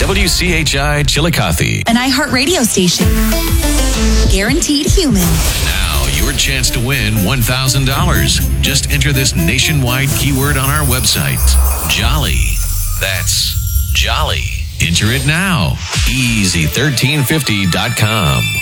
WCHI Chillicothe. An iHeartRadio station. Guaranteed human. Now, your chance to win $1,000. Just enter this nationwide keyword on our website. Jolly. That's Jolly. Enter it now. Easy1350.com.